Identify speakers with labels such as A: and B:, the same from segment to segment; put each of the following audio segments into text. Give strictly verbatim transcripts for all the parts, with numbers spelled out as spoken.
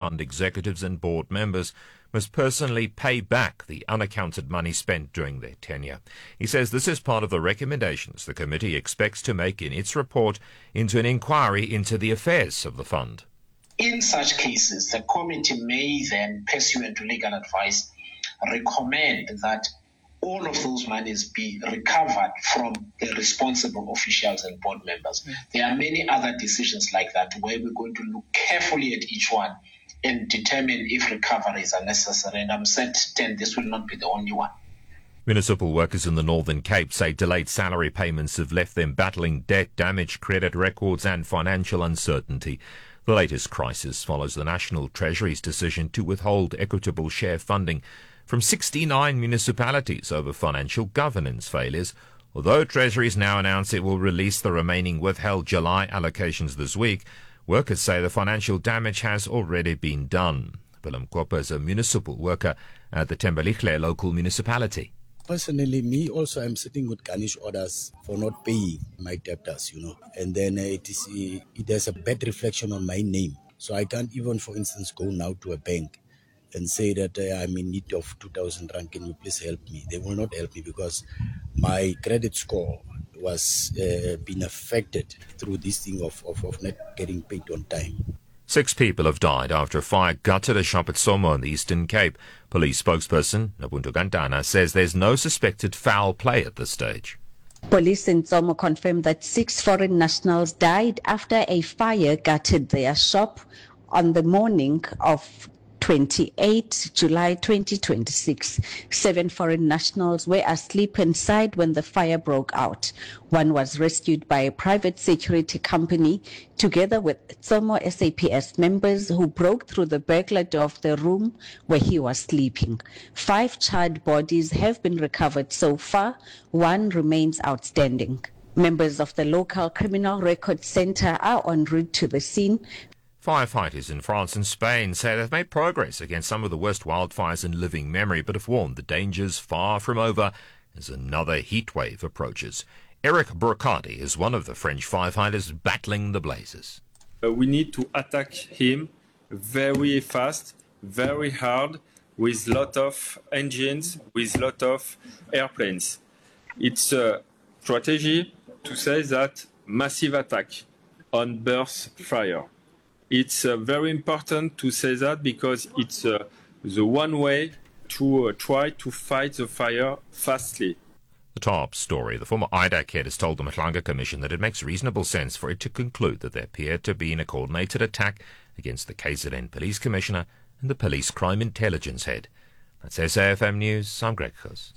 A: fund executives and board members must personally pay back the unaccounted money spent during their tenure. He says this is part of the recommendations the committee expects to make in its report into an inquiry into the affairs of the fund.
B: In such cases, the committee may then, pursuant to legal advice, recommend that all of those monies be recovered from the responsible officials and board members. Mm. There are many other decisions like that where we're going to look carefully at each one and determine if recoveries are necessary. And I'm certain this will not be the only one.
A: Municipal workers in the Northern Cape say delayed salary payments have left them battling debt, damaged credit records and financial uncertainty. The latest crisis follows the National Treasury's decision to withhold equitable share funding from sixty-nine municipalities over financial governance failures, although Treasury's now announced it will release the remaining withheld July allocations this week. Workers say the financial damage has already been done. Willem Koppe is a municipal worker at the Thembelihle local municipality.
C: Personally, me also, I'm sitting with garnish orders for not paying my debtors, you know, and then uh, it is uh, it has a bad reflection on my name. So I can't even, for instance, go now to a bank and say that uh, I'm in need of two thousand rand, can you please help me? They will not help me because my credit score was uh, being affected through this thing of, of, of not getting paid on time.
A: Six people have died after a fire gutted a shop at Somo in the Eastern Cape. Police spokesperson Nabuntu Gantana says there's no suspected foul play at this stage.
D: Police in Somo confirmed that six foreign nationals died after a fire gutted their shop on the morning of twenty-eighth July twenty twenty-six. Seven foreign nationals were asleep inside when the fire broke out. One was rescued by a private security company together with Tsomo S A P S members who broke through the burglar door of the room where he was sleeping. Five charred bodies have been recovered so far. One remains outstanding. Members of the local criminal record center are en route to the scene.
A: Firefighters in France and Spain say they've made progress against some of the worst wildfires in living memory, but have warned the danger's far from over as another heat wave approaches. Eric Broccardi is one of the French firefighters battling the blazes.
E: Uh, we need to attack him very fast, very hard, with lot of engines, with lot of airplanes. It's a strategy to say that massive attack on burst fire. It's uh, very important to say that because it's uh, the one way to uh, try to fight the fire fastly.
A: The top story. The former I D A C head has told the Matlanga Commission that it makes reasonable sense for it to conclude that there appeared to be a coordinated attack against the K Z N Police Commissioner and the Police Crime Intelligence Head. That's S A F M News. I'm Greg Khos.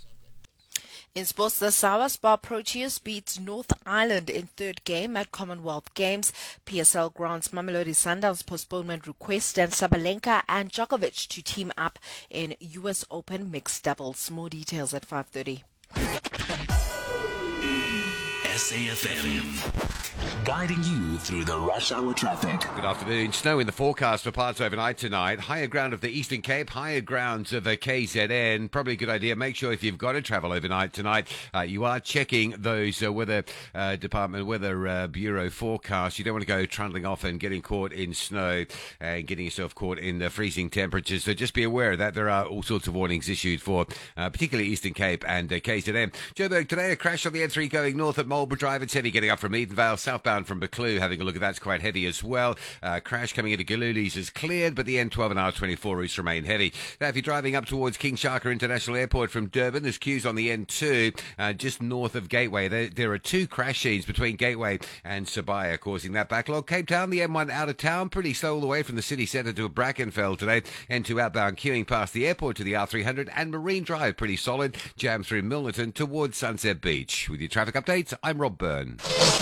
F: In sports, the Sawa Spa Proteas beats North Island in third game at Commonwealth Games. P S L grants Mamelodi Sundowns postponement request and Sabalenka and Djokovic to team up in U S Open mixed doubles. More details at five thirty.
G: S A F M, guiding you through the rush hour traffic.
H: Good afternoon. Snow in the forecast for parts overnight tonight. Higher ground of the Eastern Cape, higher grounds of the K Z N. Probably a good idea. Make sure if you've got to travel overnight tonight, uh, you are checking those uh, weather uh, department, weather uh, bureau forecasts. You don't want to go trundling off and getting caught in snow and getting yourself caught in the freezing temperatures. So just be aware of that. There are all sorts of warnings issued for uh, particularly Eastern Cape and uh, K Z N. Joburg today, a crash on the N three going north at Marlborough Drive. It's heavy getting up from Edenvale, southbound from Buccleuch. Having a look at that's quite heavy as well. Uh, crash coming into Galulis is cleared, but the N twelve and R twenty-four routes remain heavy. Now, if you're driving up towards King Shaka International Airport from Durban, there's queues on the N two, uh, just north of Gateway. There, there are two crash scenes between Gateway and Sabaya causing that backlog. Cape Town, the N one out of town, pretty slow all the way from the city centre to Brackenfell today. N two outbound queuing past the airport to the R three hundred, and Marine Drive pretty solid. Jam through Milnerton towards Sunset Beach. With your traffic updates, I'm Rob Byrne.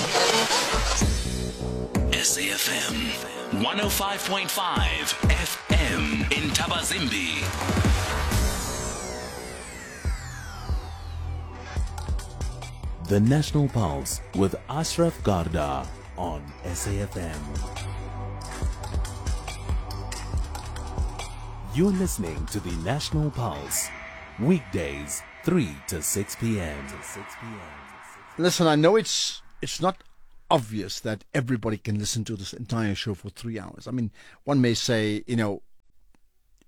G: S A F M one oh five point five F M in Tabazimbi. The National Pulse with Ashraf Garda on S A F M. You're listening to the National Pulse, weekdays three to six p.m.
I: Listen, I know it's it's not obvious that everybody can listen to this entire show for three hours. I mean, one may say, you know,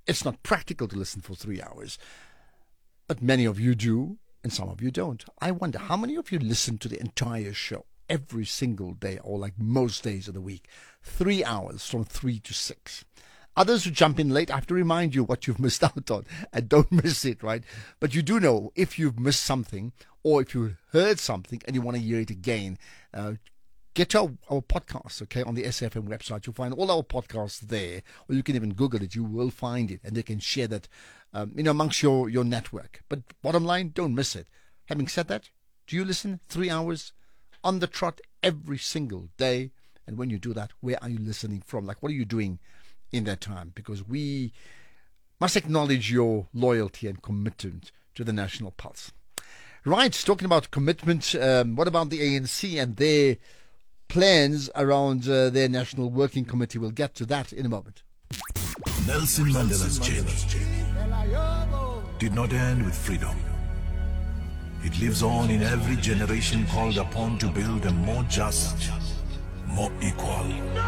I: It's not practical to listen for three hours. But many of you do, and some of you don't. I wonder, how many of you listen to the entire show every single day, or like most days of the week? Three hours from three to six. Others who jump in late, I have to remind you what you've missed out on. And don't miss it, right? But you do know if you've missed something, or if you heard something and you want to hear it again, uh, get to our, our podcast, okay, on the S A F M website. You'll find all our podcasts there, or you can even Google it. You will find it, and you can share that, um, you know, amongst your, your network. But bottom line, don't miss it. Having said that, do you listen three hours on the trot every single day? And when you do that, where are you listening from? Like, what are you doing in that time? Because we must acknowledge your loyalty and commitment to the National Pulse. Right, talking about commitment, um, what about the A N C and their plans around uh, their National Working Committee? We'll get to that in a moment.
J: Nelson Mandela's journey did not end with freedom. It lives on in every generation called upon to build a more just, more equal,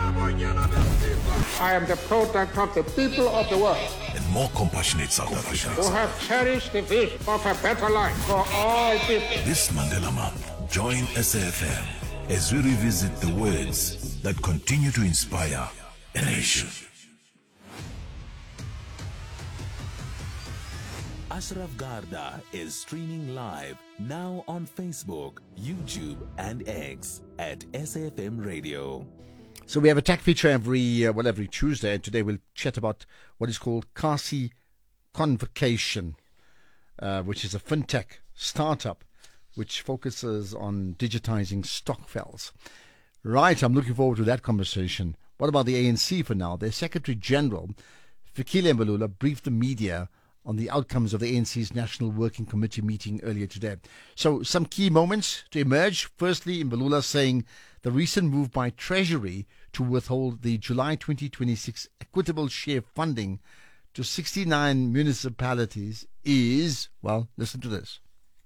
K: I am the product of the people of the world,
J: and more compassionate South
K: who
J: Africa.
K: have cherished the vision of a better life for all people.
J: This Mandela Month, join S A F M as we revisit the words that continue to inspire a nation.
G: Ashraf Garda is streaming live now on Facebook, YouTube, and X at S A F M Radio.
I: So we have a tech feature every, uh, well, every Tuesday, and today we'll chat about what is called Kasi Convocation, uh, which is a fintech startup which focuses on digitizing stokvels. Right, I'm looking forward to that conversation. What about the A N C for now? Their Secretary General, Fikile Mbalula, briefed the media on the outcomes of the A N C's National Working Committee meeting earlier today. So some key moments to emerge. Firstly, Mbalula saying the recent move by Treasury to withhold the July twenty twenty-six equitable share funding to sixty-nine municipalities is, well, listen to this.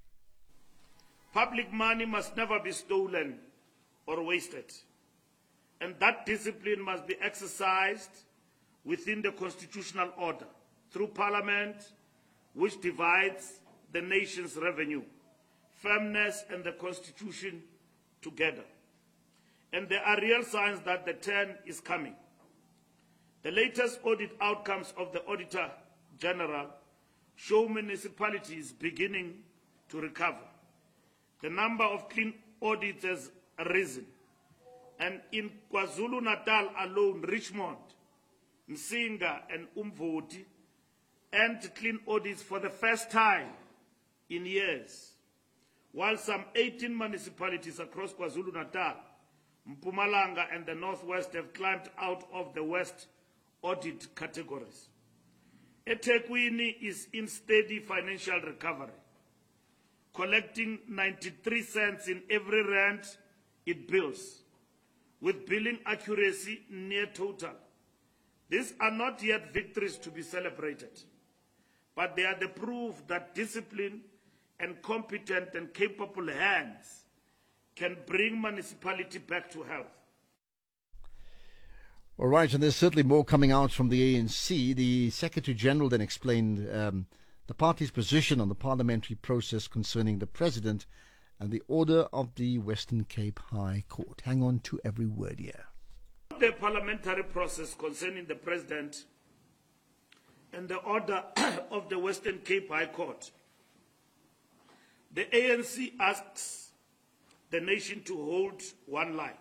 L: Public money must never be stolen or wasted, and that discipline must be exercised within the constitutional order through Parliament, which divides the nation's revenue, firmness and the Constitution together. And there are real signs that the turn is coming. The latest audit outcomes of the Auditor General show municipalities beginning to recover. The number of clean audits has risen. And in KwaZulu-Natal alone, Richmond, Msinga and Umvoti earned clean audits for the first time in years, while some eighteen municipalities across KwaZulu-Natal, Mpumalanga and the Northwest have climbed out of the West audit categories. eThekwini is in steady financial recovery, collecting ninety-three cents in every rand it bills, with billing accuracy near total. These are not yet victories to be celebrated, but they are the proof that discipline and competent and capable hands can bring municipality back to health.
I: All right, and there's certainly more coming out from the A N C. The Secretary General then explained um, the party's position on the parliamentary process concerning the President and the order of the Western Cape High Court. Hang on to every word here.
L: The parliamentary process concerning the President and the order of the Western Cape High Court, the A N C asks the nation to hold one line.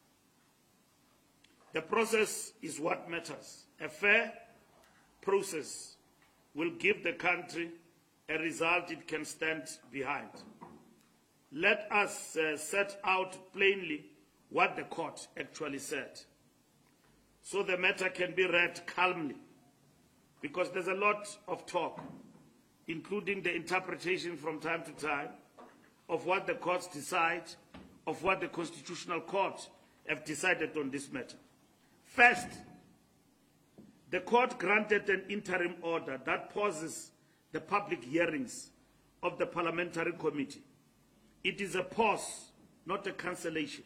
L: The process is what matters. A fair process will give the country a result it can stand behind. Let us uh, set out plainly what the court actually said, so the matter can be read calmly, because there's a lot of talk, including the interpretation from time to time of what the courts decide, of what the Constitutional Court have decided on this matter. First, the court granted an interim order that pauses the public hearings of the parliamentary committee. It is a pause, not a cancellation.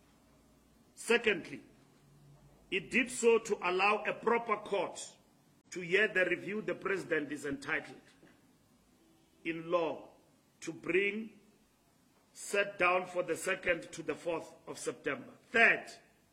L: Secondly, it did so to allow a proper court to hear the review, the President is entitled in law to bring set down for the second to the fourth of September. Third,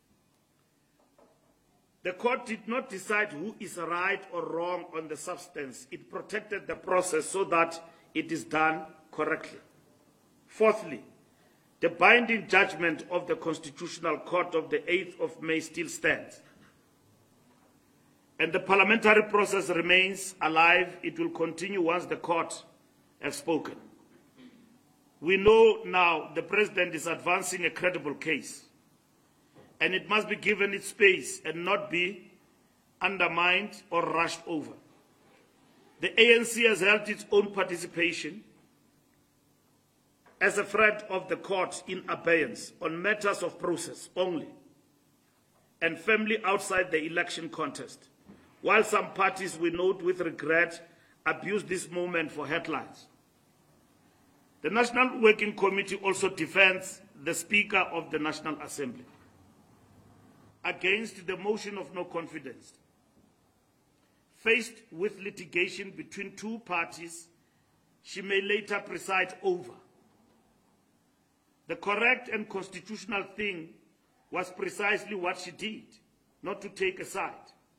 L: the court did not decide who is right or wrong on the substance. It protected the process so that it is done correctly. Fourthly, the binding judgment of the Constitutional Court of the eighth of May still stands. And the parliamentary process remains alive. It will continue once the court has spoken. We know now the President is advancing a credible case, and it must be given its space and not be undermined or rushed over. The A N C has held its own participation as a threat of the court in abeyance on matters of process only and firmly outside the election contest, while some parties, we note with regret, abuse this moment for headlines. The National Working Committee also defends the Speaker of the National Assembly against the motion of no confidence. Faced with litigation between two parties she may later preside over, the correct and constitutional thing was precisely what she did, not to take a side.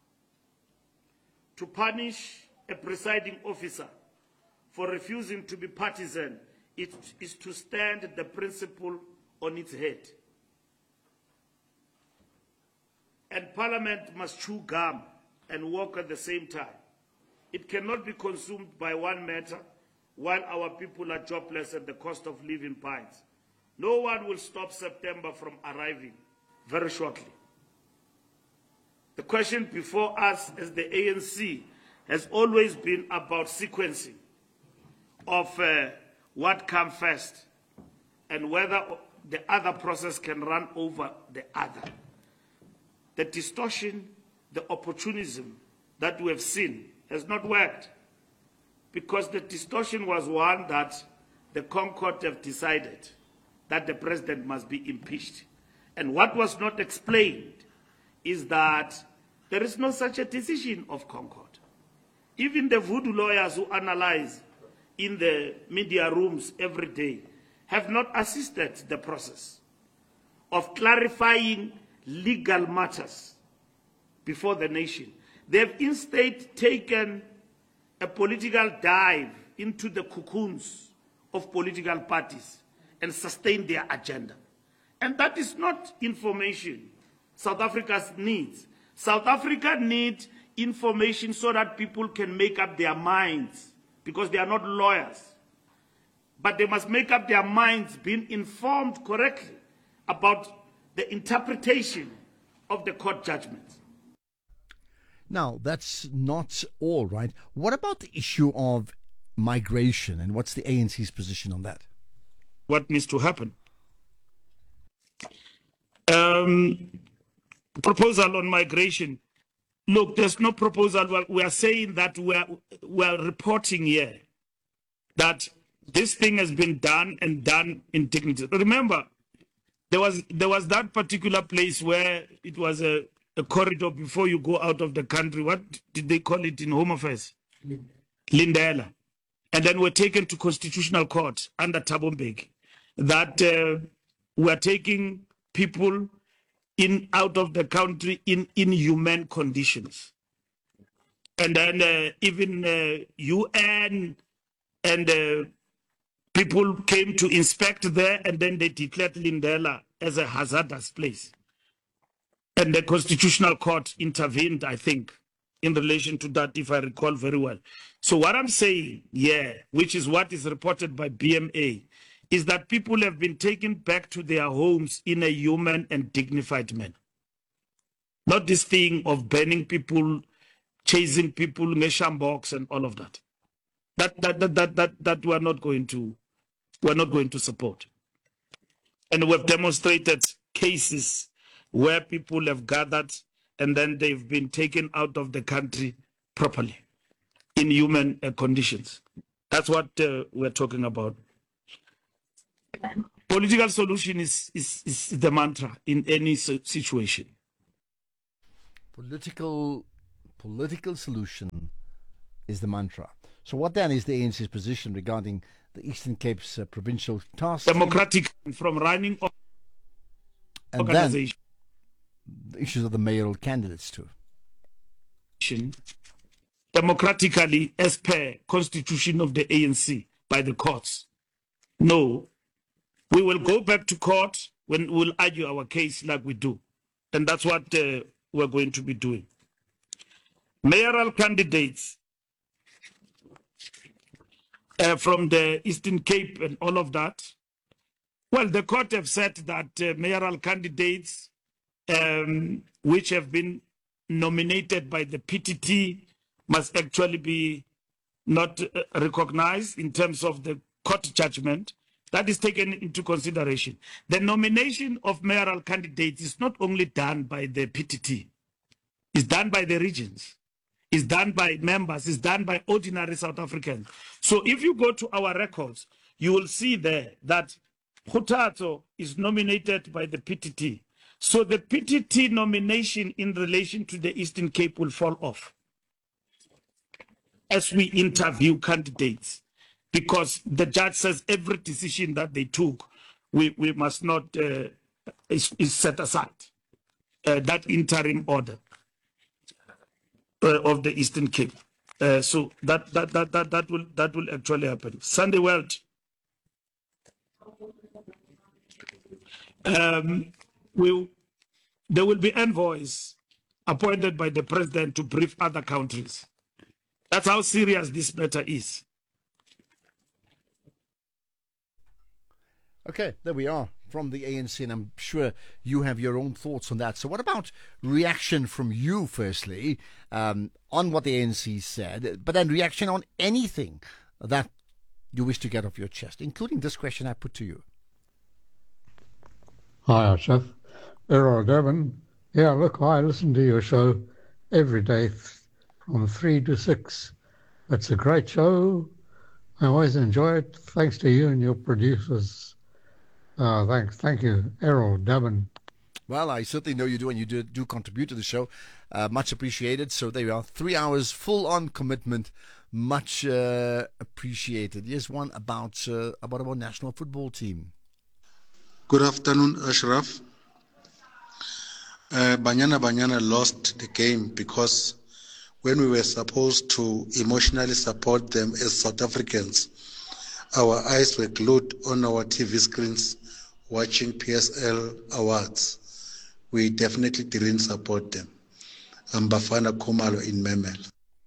L: To punish a presiding officer for refusing to be partisan it is to stand the principle on its head. And Parliament must chew gum and walk at the same time. It cannot be consumed by one matter while our people are jobless and the cost of living pines. No one will stop September from arriving very shortly. The question before us as the A N C has always been about sequencing of uh, what comes first and whether the other process can run over the other. The distortion, the opportunism that we have seen has not worked, because the distortion was one that the Concord have decided that the President must be impeached. And what was not explained is that there is no such a decision of Concord. Even the voodoo lawyers who analyze in the media rooms every day have not assisted the process of clarifying legal matters before the nation. They've instead taken a political dive into the cocoons of political parties and sustained their agenda. And that is not information South Africa needs. South Africa needs information so that people can make up their minds, because they are not lawyers. But they must make up their minds being informed correctly about the interpretation of the court judgments.
I: Now, that's not all, right? What about the issue of migration, and what's the A N C's position on that?
L: What needs to happen? Um, proposal on migration. Look, there's no proposal. We are saying that we are, we are reporting here that this thing has been done and done in dignity. Remember, there was there was that particular place where it was a, a corridor before you go out of the country. What did they call it in Home Affairs? Lindela. And then we're taken to Constitutional Court under Thabo Mbeki, that uh, we're taking people in out of the country in inhuman conditions. And then uh, even uh, U N and uh, people came to inspect there, and then they declared Lindela as a hazardous place. And the Constitutional Court intervened, I think, in relation to that, if I recall very well. So what I'm saying, yeah, which is what is reported by B M A, is that people have been taken back to their homes in a human and dignified manner. Not this thing of banning people, chasing people, Meshambok and all of that. That that that that that, that we're not going to we're not going to support. And we've demonstrated cases where people have gathered and then they've been taken out of the country properly in human uh, conditions. That's what uh, we're talking about. Political solution is, is, is the mantra in any situation.
I: Political political solution is the mantra. So what then is the A N C's position regarding the Eastern Cape's uh, provincial task?
L: Democratic from running
I: and
L: organization.
I: Then the issues of the mayoral candidates too.
L: Democratically as per constitution of the A N C by the courts. No. We will go back to court when we'll argue our case like we do. And that's what uh, we're going to be doing. Mayoral candidates uh, from the Eastern Cape and all of that. Well, the court have said that uh, mayoral candidates um, which have been nominated by the P T T must actually be not uh, recognized in terms of the court judgment. That is taken into consideration. The nomination of mayoral candidates is not only done by the P T T, it's done by the regions, it's done by members, it's done by ordinary South Africans. So if you go to our records, you will see there that Khutato is nominated by the P T T. So the P T T nomination in relation to the Eastern Cape will fall off as we interview candidates, because the judge says every decision that they took, we, we must not, uh, is, is set aside. Uh, that interim order uh, of the Eastern Cape. Uh, so that, that, that, that, that, will, that will actually happen. Sunday World. Um, will, there will be envoys appointed by the president to brief other countries. That's how serious this matter is.
I: Okay, there we are from the A N C, and I'm sure you have your own thoughts on that. So what about reaction from you, firstly, um, on what the A N C said, but then reaction on anything that you wish to get off your chest, including this question I put to you?
M: Hi, Ashraf. Errol Durban. Yeah, look, I listen to your show every day from three to six. It's a great show. I always enjoy it. Thanks to you and your producers. Uh, thanks, thank you, Errol Durban.
I: Well, I certainly know you do, and you do, do contribute to the show. Uh, much appreciated. So there we are, three hours full-on commitment. Much uh, appreciated. Here's one about uh, about our national football team.
N: Good afternoon, Ashraf. Uh, Banyana Banyana lost the game because when we were supposed to emotionally support them as South Africans, our eyes were glued on our T V screens watching P S L awards. We definitely didn't support them. I'm Bafana Kumalo in Memel.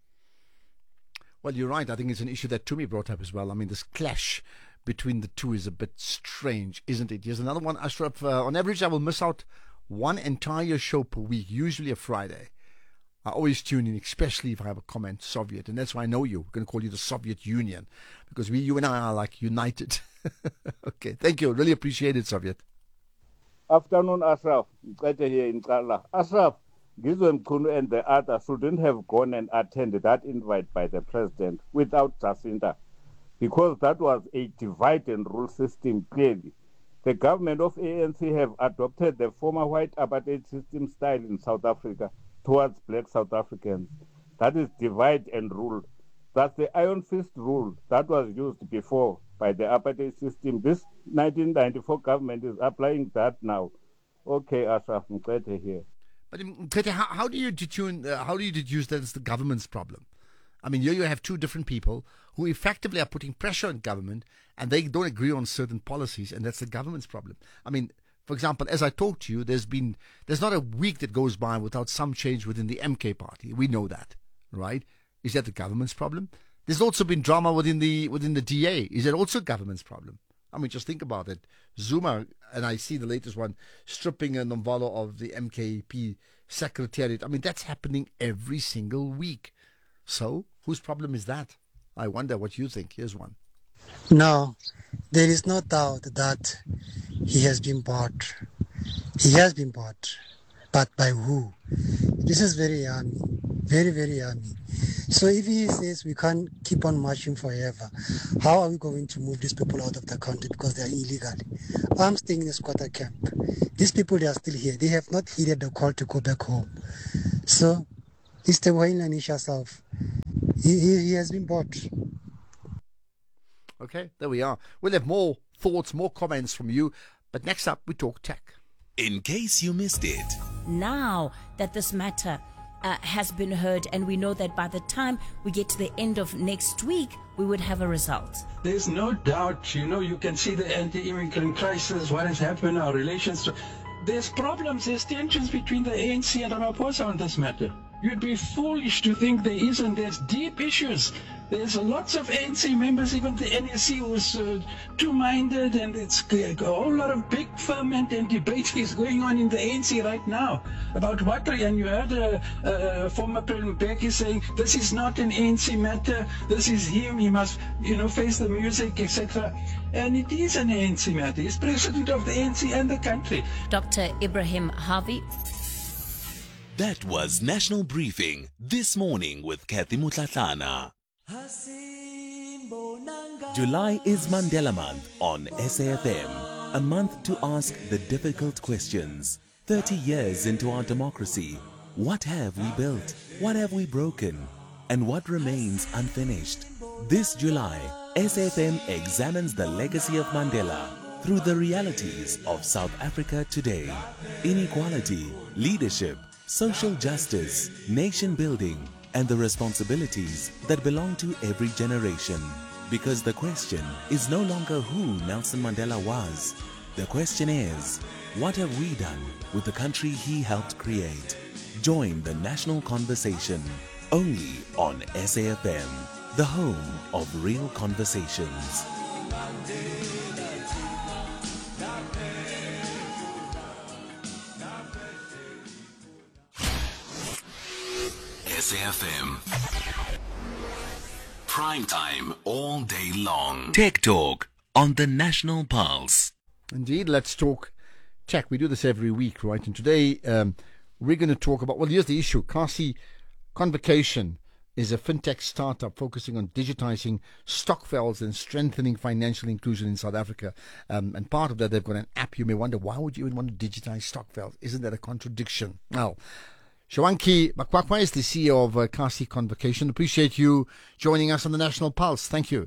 I: Well, you're right. I think it's an issue that Tumi brought up as well. I mean, this clash between the two is a bit strange, isn't it? Here's another one, Ashraf. Uh, on average, I will miss out one entire show per week, usually a Friday. I always tune in, especially if I have a comment, Soviet. And that's why I know you. We're going to call you the Soviet Union, because we, you and I are like united. Okay, thank you. Really appreciate it, Soviet.
O: Afternoon, Ashraf. Better here in Kala. Ashraf, Gizwe Mkhunu and the others shouldn't have gone and attended that invite by the president without Jacinta, because that was a divide and rule system clearly. The government of A N C have adopted the former white apartheid system style in South Africa towards black South Africans. That is divide and rule. That's the iron fist rule that was used before by the apartheid system. This nineteen ninety-four government is applying that now. Okay, Ashraf Mkete here.
I: But Mkete, how, how do you detune, uh, how do you deduce that it's the government's problem? I mean, here you have two different people who effectively are putting pressure on government, and they don't agree on certain policies, and that's the government's problem. I mean, for example, as I talk to you, there's been there's not a week that goes by without some change within the M K party. We know that, right? Is that the government's problem? There's also been drama within the within the D A. Is that also government's problem? I mean, just think about it. Zuma, and I see the latest one, stripping a Nomvalo of the M K P secretariat. I mean, that's happening every single week. So, whose problem is that? I wonder what you think. Here's one.
P: No, there is no doubt that he has been bought. He has been bought. But by who? This is very yummy. Very, very yummy. So if he says we can't keep on marching forever, how are we going to move these people out of the country because they are illegal? I'm staying in a squatter camp. These people, they are still here. They have not heeded the call to go back home. So It's the Wayne herself. He, he, he has been bought.
I: Okay, there we are. We'll have more thoughts, more comments from you. But next up, we talk tech.
G: In case you missed it.
Q: Now that this matter uh, has been heard, and we know that by the time we get to the end of next week, we would have a result.
R: There's no doubt, you know, you can see the anti-immigrant crisis, what has happened, our relations. To, there's problems, there's tensions between the A N C and Ramaphosa on this matter. You'd be foolish to think there isn't. There's deep issues. There's lots of A N C members, even the N S C was uh, two-minded, and it's a whole lot of big ferment and debate is going on in the A N C right now about what, and you heard uh, uh, former President Mbeki saying, this is not an A N C matter, this is him, he must, you know, face the music, et cetera. And it is an A N C matter. He's president of the A N C and the country.
Q: Doctor Ibrahim Harvey.
G: That was National Briefing this morning with Kathy Mutlatlana. July is Mandela Month on S A F M, a month to ask the difficult questions. thirty years into our democracy, what have we built? What have we broken? And what remains unfinished? This July, S A F M examines the legacy of Mandela through the realities of South Africa today. Inequality, leadership, social justice, nation building, and the responsibilities that belong to every generation. Because the question is no longer who Nelson Mandela was. The question is, what have we done with the country he helped create? Join the national conversation only on S A F M, the home of real conversations. S A F M. Prime time all day long. Tech Talk on the National Pulse.
I: Indeed, let's talk tech. We do this every week, right? And today um, we're going to talk about, well, here's the issue. Kasi Convocation is a fintech startup focusing on digitizing stokvels and strengthening financial inclusion in South Africa. Um, and part of that, they've got an app. You may wonder, why would you even want to digitize stokvels? Isn't that a contradiction? Now, Shwanki Makwakwa is the C E O of uh, Kasi Convocation. Appreciate you joining us on the National Pulse. Thank you.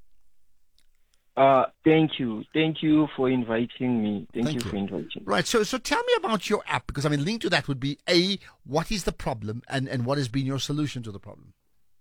S: Uh, thank you. Thank you for inviting me. Thank,
I: Thank
S: you,
I: you.
S: for inviting me.
I: Right. So, so tell me about your app, because I mean, linked to that would be A, what is the problem, and, and what has been your solution to the problem?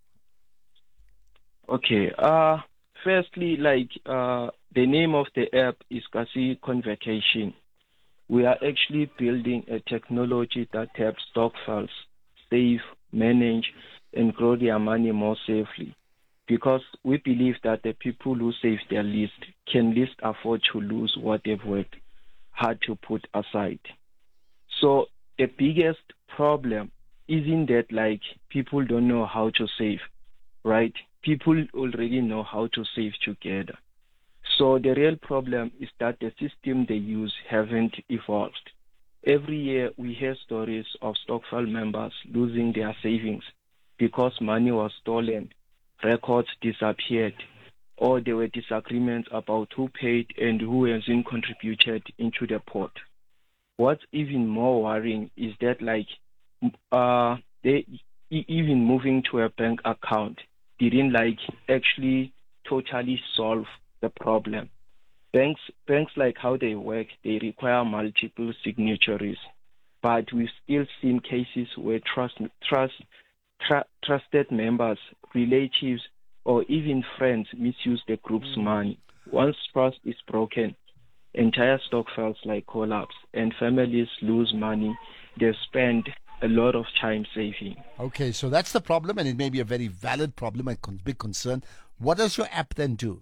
S: Okay. Uh, firstly, like uh, the name of the app is Kasi Convocation. We are actually building a technology that helps stokvels save, manage, and grow their money more safely. Because we believe that the people who save their least can least afford to lose what they've worked hard to put aside. So the biggest problem isn't that like people don't know how to save, right? People already know how to save together. So the real problem is that the system they use haven't evolved. Every year we hear stories of stokvel members losing their savings because money was stolen, records disappeared, or there were disagreements about who paid and who hasn't contributed into the pot. What's even more worrying is that like uh, they even moving to a bank account didn't like actually totally solve the problem. Banks, banks like how they work, they require multiple signatories, but we've still seen cases where trust, trust, tr- trusted members, relatives, or even friends misuse the group's money. Once trust is broken, entire stokvels like collapse, and families lose money they spend a lot of time saving.
I: Okay, so that's the problem, and it may be a very valid problem, a con- big concern. What does your app then do?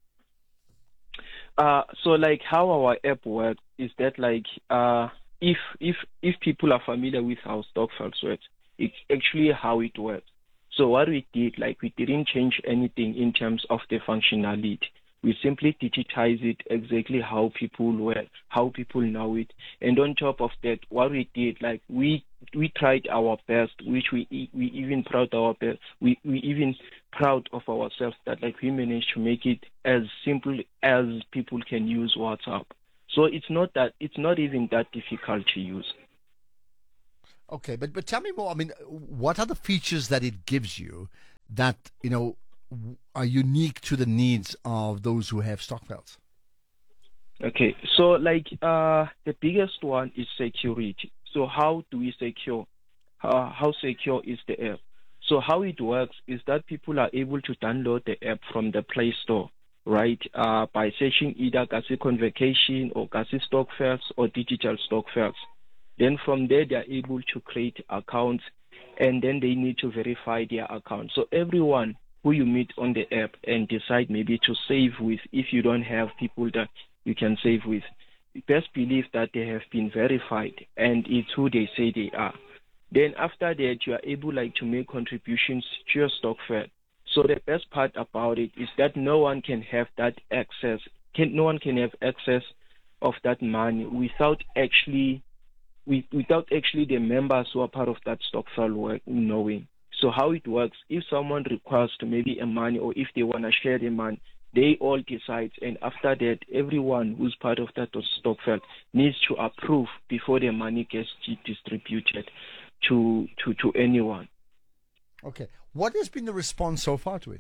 S: Uh, so like how our app works is that like uh, if if if people are familiar with how stokvels works, it's actually how it works. So what we did, like we didn't change anything in terms of the functionality. We simply digitize it exactly how people work, how people know it. And on top of that, what we did, like we we tried our best, which we we even proud our best. We we even proud of ourselves that like we managed to make it as simple as people can use WhatsApp. So it's not that it's not even that difficult to use.
I: Okay, but but tell me more. I mean, what are the features that it gives you that, you know, are unique to the needs of those who have Stokvels?
S: Okay, so like uh, the biggest one is security. So how do we secure? Uh, how secure is the app? So how it works is that people are able to download the app from the Play Store, right? Uh, by searching either Kasi Convocation or Kasi Stokvels or Digital Stokvels. Then from there, they are able to create accounts, and then they need to verify their account. So everyone who you meet on the app and decide maybe to save with, if you don't have people that you can save with, best believe that they have been verified and it's who they say they are. Then after that, you are able like to make contributions to your Stokvel. So the best part about it is that no one can have that access. Can, no one can have access of that money without actually, without actually the members who are part of that Stokvel work knowing. So how it works, if someone requests maybe a money or if they want to share the money, they all decide, and after that, everyone who's part of that Stokvel needs to approve before the money gets distributed to to to anyone.
I: Okay, what has been the response so far to it?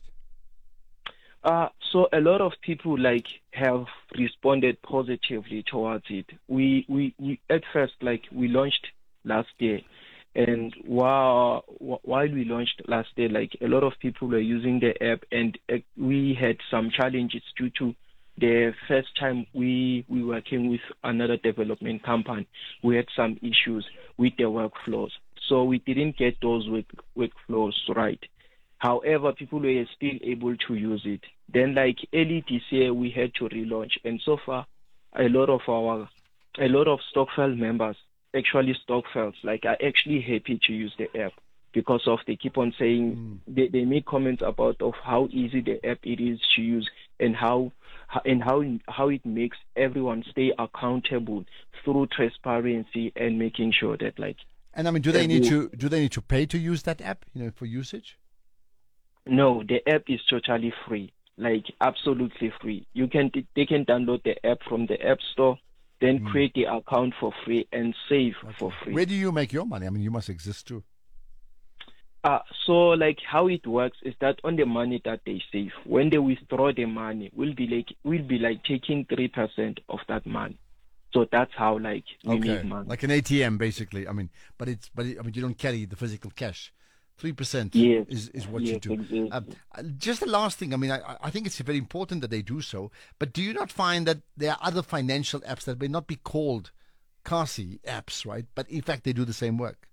S: Uh, so a lot of people like have responded positively towards it. We we, we at first like we launched last year. And while while we launched last year, like a lot of people were using the app, and uh, we had some challenges due to the first time we we were working with another development company. We had some issues with the workflows, so we didn't get those work, workflows right. However, people were still able to use it. Then, like early this year, we had to relaunch, and so far, a lot of our a lot of Stokvel members. Actually, Stokvels like are actually happy to use the app because of they keep on saying mm. they, they make comments about of how easy the app it is to use and how and how how it makes everyone stay accountable through transparency and making sure that like.
I: And I mean, do they need to do they need to pay to use that app? You know, for usage?
S: No, the app is totally free, like absolutely free. You can they can download the app from the App Store. Then mm. create the account for free and save okay. for free.
I: Where do you make your money? I mean, you must exist too.
S: Uh, so, like, how it works is that on the money that they save, when they withdraw the money, we'll be like, we'll be like taking three percent of that money. So that's how, like, we
I: okay.
S: make money.
I: Like an A T M, basically. I mean, but it's, but it, I mean, you don't carry the physical cash. Three percent
S: yes.
I: is, is what
S: yes,
I: you do.
S: Exactly.
I: Um, just the last thing. I mean, I, I think it's very important that they do so. But do you not find that there are other financial apps that may not be called Kasi apps, right? But in fact, they do the same work.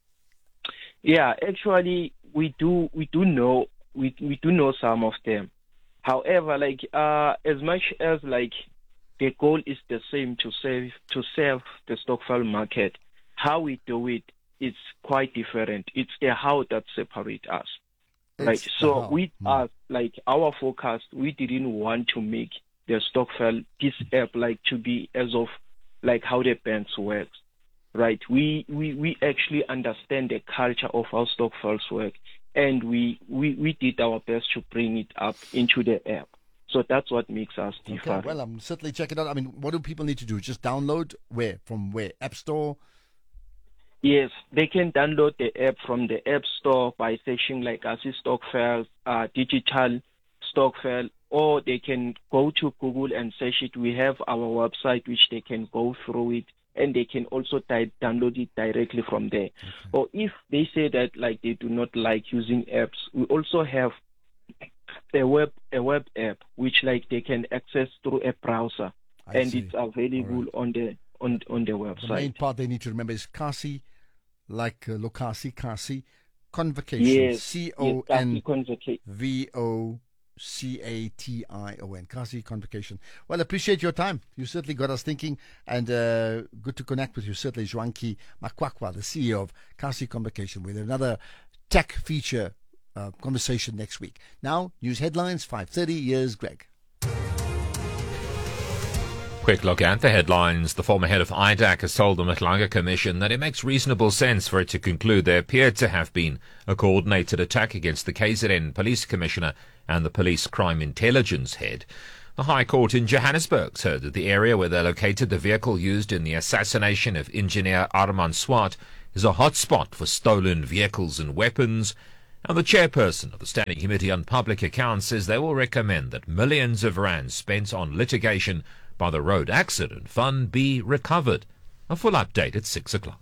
S: Yeah, actually, we do. We do know. We we do know some of them. However, like uh, as much as like the goal is the same to save to serve the Stokvel market, how we do it. It's quite different. It's the how that separates us, it's right? So how. we mm. are like our forecast. We didn't want to make the Stokvel this app like to be as of like how the banks works, right? We we we actually understand the culture of how Stokvels work, and we we we did our best to bring it up into the app. So that's what makes us different.
I: Okay, well, I'm certainly checking it out. I mean, what do people need to do? Just download where? From where? App Store.
S: Yes, they can download the app from the App Store by searching like Kasi Stokvel, uh, Digital Stokvel, or they can go to Google and search it. We have our website which they can go through it, and they can also type, download it directly from there. Okay. Or if they say that like they do not like using apps, we also have a web a web app which like they can access through a browser, I and see. It's available right. on the on on the website.
I: The main part they need to remember is Kasi. Like uh, Lokasi, Kasi, Convocation,
S: yes,
I: C O N V O C A T I O N, Kasi Convocation. Well, appreciate your time. You certainly got us thinking, and uh, good to connect with you. Certainly, Jwanki Makwakwa, the C E O of Kasi Convocation, with another tech feature uh, conversation next week. Now, news headlines, five thirty. Here's Greg.
A: Quick look at the headlines. The former head of I D A C has told the Matlanga Commission that it makes reasonable sense for it to conclude there appeared to have been a coordinated attack against the K Z N Police Commissioner and the Police Crime Intelligence Head. The High Court in Johannesburg heard that the area where they located the vehicle used in the assassination of engineer Arman Swart is a hotspot for stolen vehicles and weapons, and the chairperson of the Standing Committee on Public Accounts says they will recommend that millions of rands spent on litigation by the Road Accident Fund be recovered. A full update at six o'clock.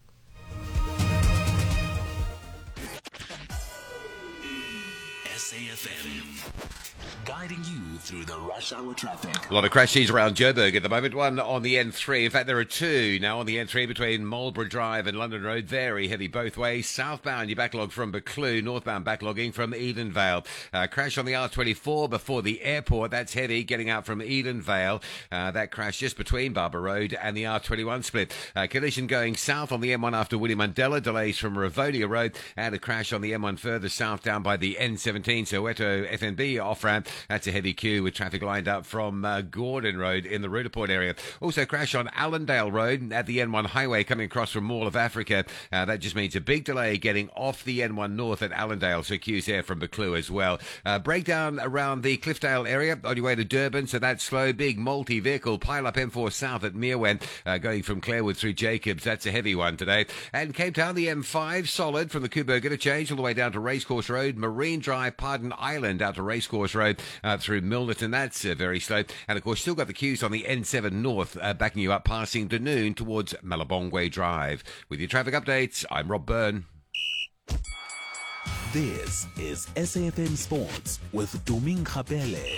G: S A F M, guiding you through the rush hour traffic.
H: A lot of crashes around Joburg at the moment. One on the N three. In fact, there are two now on the N three between Marlborough Drive and London Road. Very heavy both ways. Southbound, you backlog from Buccleuch. Northbound, backlogging from Edenvale. Uh, crash on the R twenty-four before the airport. That's heavy, getting out from Edenvale. Uh, that crash just between Barbara Road and the R twenty-one split. Uh, collision going south on the M one after William Mandela. Delays from Ravonia Road. And a crash on the M one further south down by the N seventeen. Soweto F N B off-ramp. That's a heavy queue with traffic lined up from uh, Gordon Road in the Rudaport area. Also crash on Allendale Road at the N one highway coming across from Mall of Africa. Uh, that just means a big delay getting off the N one north at Allendale, so queues there from Buccleuch as well. Uh, breakdown around the Cliffdale area on your way to Durban, so that's slow. Big multi-vehicle pile-up M four south at Meerwen, uh, going from Clarewood through Jacobs. That's a heavy one today. And Cape Town, the M five, solid from the Kuberg interchange all the way down to Racecourse Road, Marine Drive, Pardon Island out to Racecourse Road uh, through Milnerton. That's uh, very slow. And of course, still got the queues on the N seven north, uh, backing you up passing Dunoon towards Malabongwe Drive. With your traffic updates, I'm Rob Byrne.
G: This is S A F M Sports with Tuming Khapele.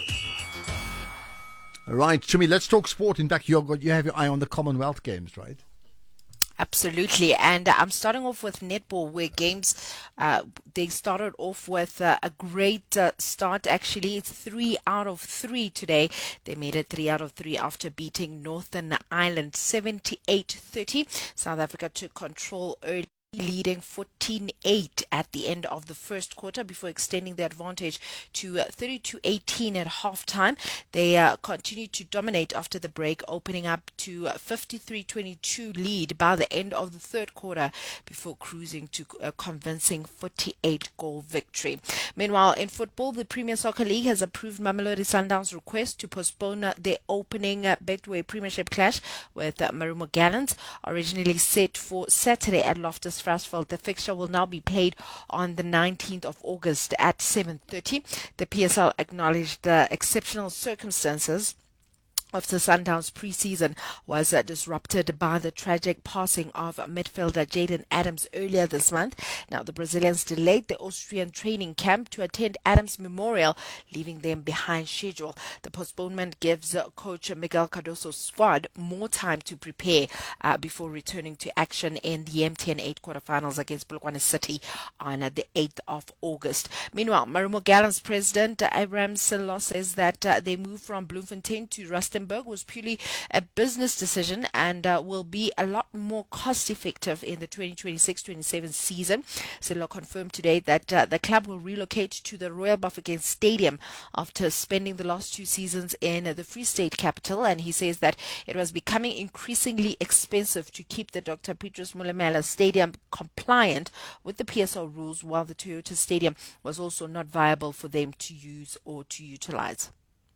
I: All right, Chumi, let's talk sport. In fact, you've got, you have your eye on the Commonwealth Games, right?
F: Absolutely, and I'm starting off with netball, where games uh, they started off with uh, a great uh, start. Actually, it's three out of three today. They made it three out of three after beating Northern Ireland seventy-eight thirty. South Africa took control early, leading fourteen eight at the end of the first quarter before extending the advantage to uh, thirty-two eighteen at halftime. They uh, continued to dominate after the break, opening up to fifty-three twenty-two lead by the end of the third quarter before cruising to a convincing forty-eight goal victory. Meanwhile, in football, the Premier Soccer League has approved Mamelodi Sundowns' request to postpone uh, their opening uh, Betway Premiership clash with uh, Marumo Gallants, originally set for Saturday at Loftus Versfeld. The fixture will now be played on the nineteenth of August at seven thirty. The P S L acknowledged the exceptional circumstances after Sundowns pre-season was uh, disrupted by the tragic passing of midfielder Jaden Adams earlier this month. Now, the Brazilians delayed the Austrian training camp to attend Adams' memorial, leaving them behind schedule. The postponement gives uh, coach Miguel Cardoso's squad more time to prepare uh, before returning to action in the M T N eight quarterfinals against Polokwane City on uh, the eighth of August. Meanwhile, Marumo Gallants president uh, Abraham Silo says that uh, they moved from Bloemfontein to Rustenburg was purely a business decision and uh, will be a lot more cost effective in the twenty twenty-six twenty-seven season. Silo confirmed today that uh, the club will relocate to the Royal Bafokeng Stadium after spending the last two seasons in uh, the Free State capital, and he says that it was becoming increasingly expensive to keep the Doctor Petrus Molemela Stadium compliant with the P S L rules, while the Toyota Stadium was also not viable for them to use or to utilize.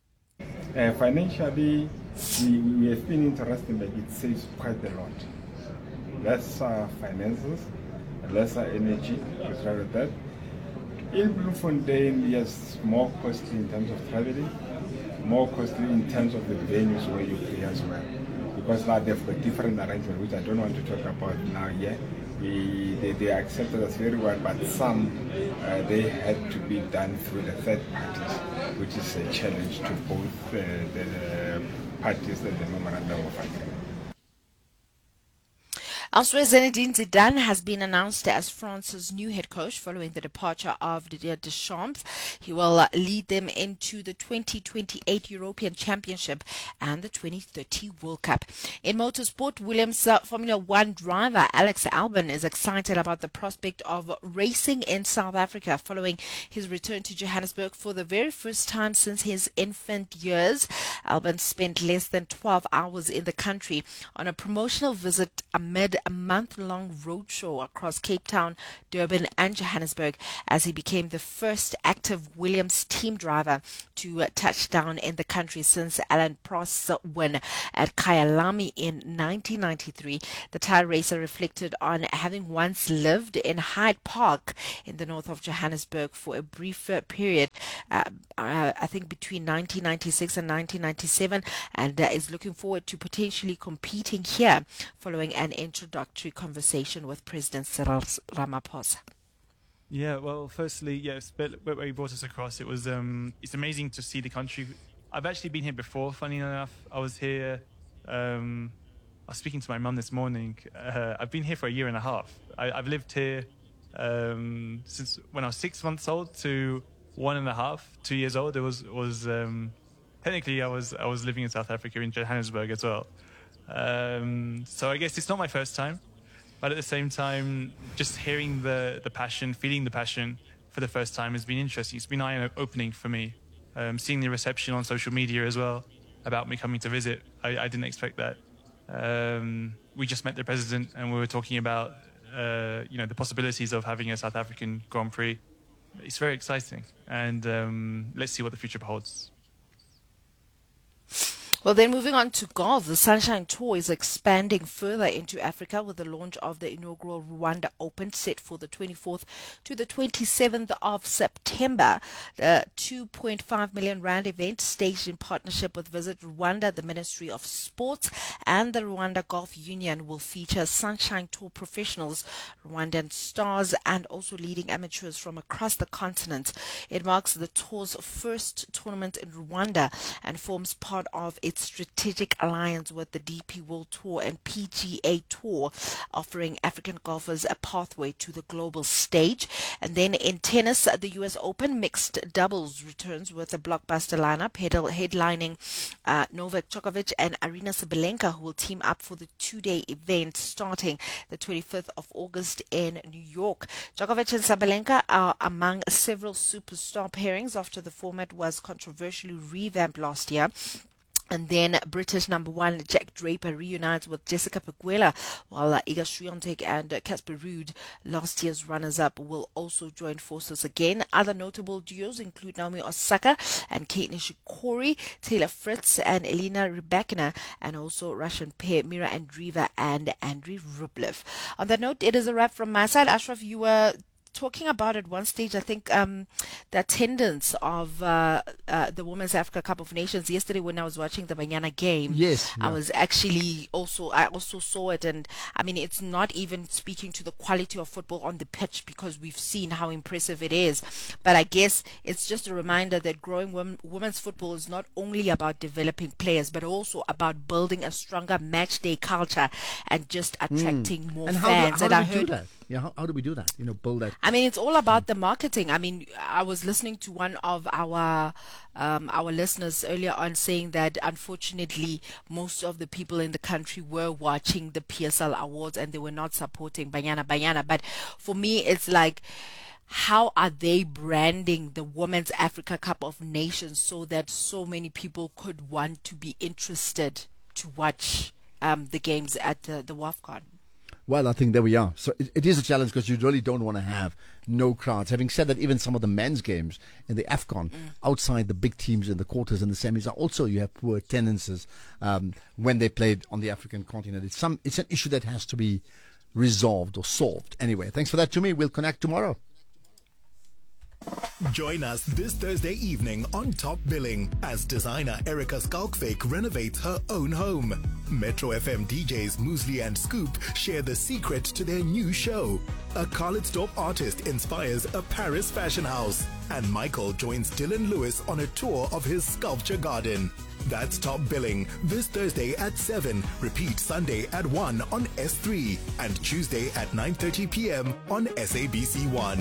T: Uh, financially, we, we have been interested in that it saves quite a lot. Less uh, finances, lesser energy, with that. In Bloemfontein, yes, more costly in terms of traveling, more costly in terms of the venues where you play as well. Because now they've got different arrangements, which I don't want to talk about now yet. We, they, they accepted us very well, but some, uh, they had to be done through the third parties, which is a challenge to both uh, the parties and the memorandum of agreement.
F: Elsewhere, Zinedine Zidane has been announced as France's new head coach following the departure of Didier Deschamps. He will uh, lead them into the twenty twenty-eight European Championship and the twenty thirty World Cup. In motorsport, Williams uh, Formula One driver Alex Albon is excited about the prospect of racing in South Africa following his return to Johannesburg for the very first time since his infant years. Albon spent less than twelve hours in the country on a promotional visit amid a month-long roadshow across Cape Town, Durban and Johannesburg as he became the first active Williams team driver to uh, touch down in the country since Alan Prost's win at Kyalami in nineteen ninety-three. The tire racer reflected on having once lived in Hyde Park in the north of Johannesburg for a brief uh, period, uh, uh, I think between nineteen ninety-six and nineteen ninety-seven, and uh, is looking forward to potentially competing here following an introductory conversation with President Cyril Ramaphosa.
U: Yeah, well, firstly, yes, but where he brought us across, it was um, it's amazing to see the country. I've actually been here before, funny enough. I was here, um, I was speaking to my mum this morning. Uh, I've been here for a year and a half. I, I've lived here um, since when I was six months old to one and a half, two years old. It was, was um, technically I was I was living in South Africa, in Johannesburg as well. Um, so I guess it's not my first time. But at the same time, just hearing the, the passion, feeling the passion for the first time has been interesting. It's been eye-opening for me. Um, seeing the reception on social media as well about me coming to visit, I, I didn't expect that. Um, we just met the president and we were talking about uh, you know, the possibilities of having a South African Grand Prix. It's very exciting, and um, let's see what the future holds.
F: Well, then moving on to golf, the Sunshine Tour is expanding further into Africa with the launch of the inaugural Rwanda Open set for the twenty-fourth to the twenty-seventh of September. The two point five million rand event, staged in partnership with Visit Rwanda, the Ministry of Sports, and the Rwanda Golf Union, will feature Sunshine Tour professionals, Rwandan stars, and also leading amateurs from across the continent. It marks the tour's first tournament in Rwanda and forms part of its strategic alliance with the D P World Tour and P G A Tour, offering African golfers a pathway to the global stage. And then in tennis, the U S Open mixed doubles returns with a blockbuster lineup headlining uh, Novak Djokovic and Aryna Sabalenka, who will team up for the two-day event starting the twenty-fifth of August in New York. Djokovic and Sabalenka are among several superstar pairings after the format was controversially revamped last year. And then British number one Jack Draper reunites with Jessica Pegula, while uh, Iga Swiatek and uh, Casper Ruud, last year's runners-up, will also join forces again. Other notable duos include Naomi Osaka and Kate Nishikori, Taylor Fritz and Elena Rybakina, and also Russian pair Mira Andreeva and Andrei Rublev. On that note, it is a wrap from my side. Ashraf, you were talking about at one stage, I think, um, the attendance of uh, uh, the Women's Africa Cup of Nations yesterday when I was watching the Banyana game.
I: Yes.
F: I
I: yeah.
F: was actually also, I also saw it, and I mean, it's not even speaking to the quality of football on the pitch because we've seen how impressive it is. But I guess it's just a reminder that growing women, women's football is not only about developing players, but also about building a stronger match day culture and just attracting mm. more
I: and
F: fans.
I: How do, how
F: and
I: do
F: I
I: we
F: heard,
I: do that? Yeah, how, how do we do that? You know, build that.
F: I mean, it's all about the marketing. I mean, I was listening to one of our um, our listeners earlier on saying that unfortunately most of the people in the country were watching the P S L awards and they were not supporting Banyana Banyana. But for me, it's like, how are they branding the Women's Africa Cup of Nations so that so many people could want to be interested to watch um, the games at the, the WAFCON?
I: Well, I think there we are. So it, it is a challenge because you really don't want to have no crowds. Having said that, even some of the men's games in the AFCON, mm. outside the big teams in the quarters and the semis, are also you have poor attendances um, when they played on the African continent. It's some. It's an issue that has to be resolved or solved. Anyway, thanks for that, to me. We'll connect tomorrow.
V: Join us this Thursday evening on Top Billing as designer Erica Skalkvik renovates her own home. Metro F M D Js Muesli and Scoop share the secret to their new show. A Carlitsdorp artist inspires a Paris fashion house. And Michael joins Dylan Lewis on a tour of his sculpture garden. That's Top Billing this Thursday at seven. Repeat Sunday at one on S three. And Tuesday at nine thirty p.m. on S A B C one.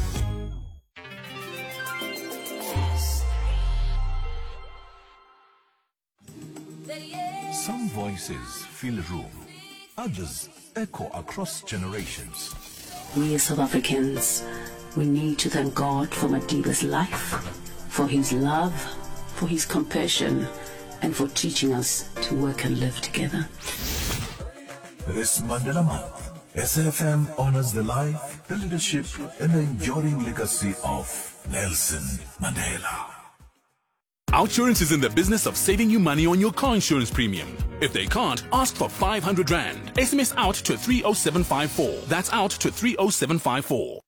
J: Some voices fill a room, others echo across generations.
W: We as South Africans, we need to thank God for Madiba's life, for his love, for his compassion, and for teaching us to work and live together.
J: This Mandela Month, S A F M honors the life, the leadership, and the enduring legacy of Nelson Mandela.
B: OUTsurance is in the business of saving you money on your car insurance premium. If they can't, ask for five hundred rand. S M S out to three oh seven five four. That's out to three oh seven five four.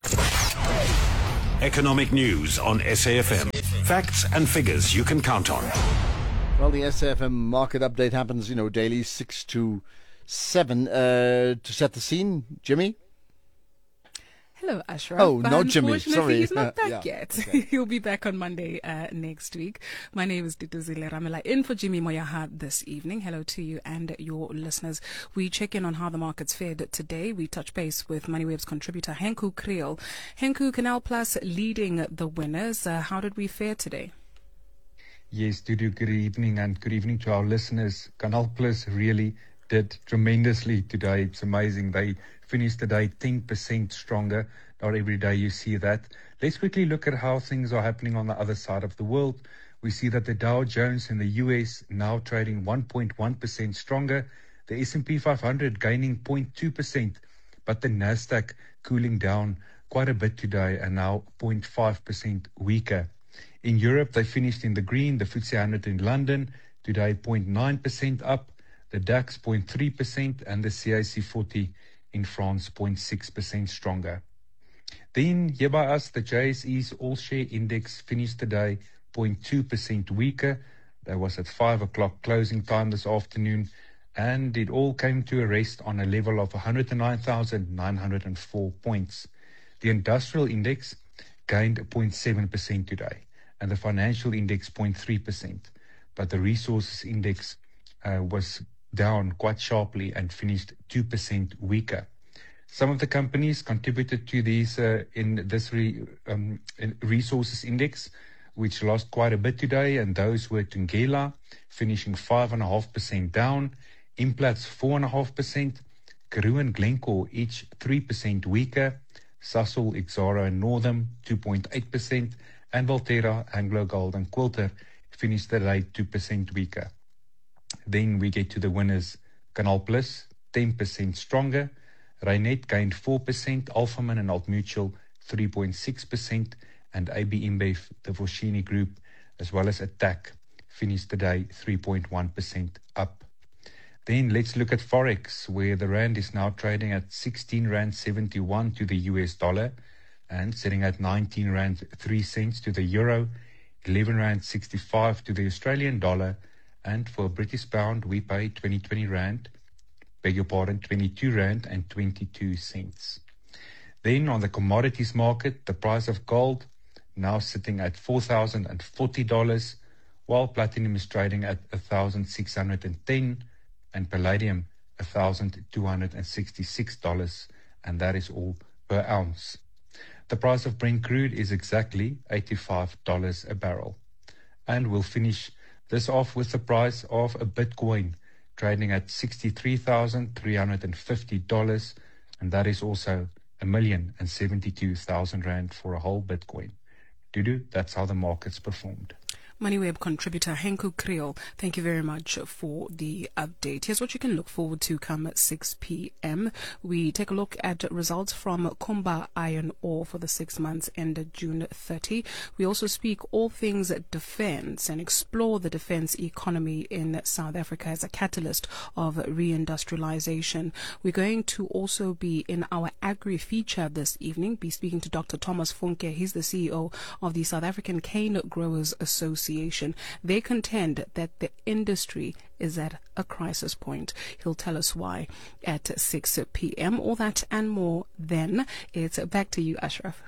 C: Economic news on S A F M. Facts and figures you can count on.
I: Well, the S A F M market update happens, you know, daily six to seven. Uh, to set the scene, Jimmy?
D: Hello, Ashraf.
I: Oh, not Jimmy. Sorry.
D: He's not back
I: Yeah,
D: yet.
I: okay.
D: He'll be back on Monday uh, next week. My name is Dituzile Ramela, in for Jimmy Moyaha this evening. Hello to you and your listeners. We check in on how the markets fared today. We touch base with MoneyWeb's contributor, Henku Kriel. Henku, Canal Plus leading the winners. Uh, how did we fare today?
X: Yes, Dudu, good evening, and good evening to our listeners. Canal Plus really did tremendously today. It's amazing. They finished the day ten percent stronger. Not every day you see that. Let's quickly look at how things are happening on the other side of the world. We see that the Dow Jones in the U S now trading one point one percent stronger. The S and P five hundred gaining zero point two percent, but the Nasdaq cooling down quite a bit today and now zero point five percent weaker. In Europe, they finished in the green. The F T S E one hundred in London today zero point nine percent up. The DAX zero point three percent and the C A C forty in France zero point six percent stronger. Then here by us, the J S E's all-share index finished the day zero point two percent weaker. That was at five o'clock closing time this afternoon, and it all came to a rest on a level of one hundred nine thousand nine hundred four points. The industrial index gained zero point seven percent today, and the financial index zero point three percent. But the resources index uh, was down quite sharply and finished two percent weaker. Some of the companies contributed to these uh, in this re, um, resources index, which lost quite a bit today, and those were Tungela, finishing five point five percent down, Implats four point five percent, Karoo and Glencore each three percent weaker, Sasol, Exxaro and Northam two point eight percent, and Valterra, Anglo Gold and Quilter finished the day two percent weaker. Then we get to the winners. Canal Plus, ten percent stronger. Reinet gained four percent. Alphaman and Old Mutual, three point six percent. And A B InBev, the Foschini Group, as well as Attack, finished the day three point one percent up. Then let's look at Forex, where the Rand is now trading at sixteen rand seventy-one to the U S dollar and sitting at nineteen rand three cents to the Euro, eleven rand sixty-five to the Australian dollar, and for a British pound, we pay twenty twenty rand, beg your pardon, twenty-two rand and twenty-two cents. Then on the commodities market, the price of gold now sitting at four thousand forty dollars, while platinum is trading at one thousand six hundred ten dollars and palladium one thousand two hundred sixty-six dollars, and that is all per ounce. The price of Brent crude is exactly eighty-five dollars a barrel. And we'll finish this off with the price of a Bitcoin trading at sixty-three thousand three hundred fifty dollars, and that is also a million and seventy-two thousand rand for a whole Bitcoin. Dudu, that's how the markets performed.
D: MoneyWeb contributor Henku Kriel, thank you very much for the update. Here's what you can look forward to come at six p.m. We take a look at results from Kumba Iron Ore for the six months ended June thirtieth. We also speak all things defense and explore the defense economy in South Africa as a catalyst of reindustrialization. We're going to also be in our agri feature this evening, be speaking to Doctor Thomas Funke. He's the C E O of the South African Cane Growers Association. They contend that the industry is at a crisis point. He'll tell us why at six p.m. All that and more then. It's back to you, Ashraf.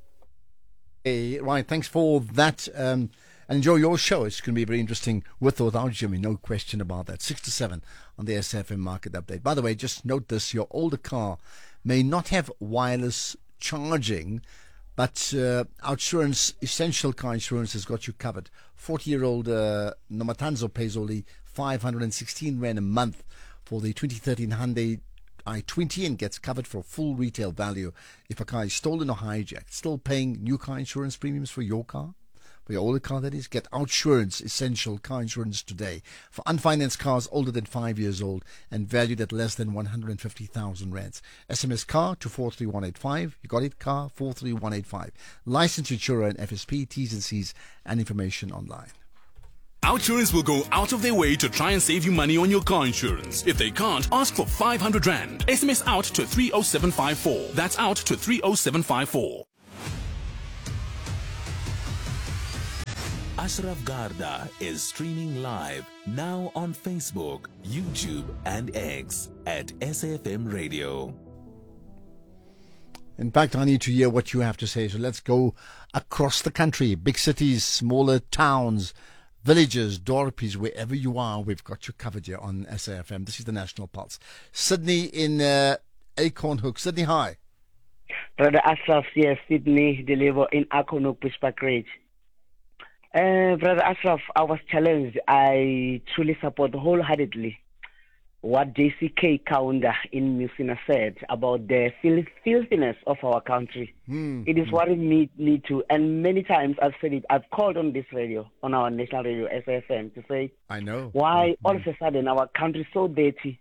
I: Hey, right, thanks for that. Um, and enjoy your show. It's going to be very interesting with or without Jimmy, no question about that. six to seven on the S F M Market Update. By the way, just note this, your older car may not have wireless charging, but uh, OUTsurance, Essential Car Insurance, has got you covered. forty-year-old uh, Nomatanzo pays only five hundred sixteen rand a month for the twenty thirteen Hyundai i twenty and gets covered for full retail value if a car is stolen or hijacked. Still paying new car insurance premiums for your car? For your older car, that is, get Outsurance Essential Car Insurance today. For unfinanced cars older than five years old and valued at less than one hundred fifty thousand rands. S M S car to four three one eight five. You got it? Car four three one eight five. Licensed insurer and F S P, T's and C's, and information online.
B: Outsurance will go out of their way to try and save you money on your car insurance. If they can't, ask for five hundred rand. S M S out to three oh seven five four. That's out to three oh seven five four.
G: Ashraf Garda is streaming live now on Facebook, YouTube, and X at S A F M Radio.
I: In fact, I need to hear what you have to say. So let's go across the country. Big cities, smaller towns, villages, Dorpies, wherever you are, we've got you covered here on S A F M. This is the National Pulse. Sydney in uh, Acorn Hook. Sydney, hi.
E: Brother Ashraf, yes, Sydney, deliver in Acorn Hook, Pushback Ridge. Uh, Brother Ashraf, I was challenged. I truly support wholeheartedly what J C K Kaunda in Musina said about the filth- filthiness of our country.
I: Hmm.
E: It is worrying me, me too. And many times I've said it, I've called on this radio, on our national radio, S A F M, to say,
I: I know.
E: why
I: Mm-hmm.
E: all of a sudden our country is so dirty.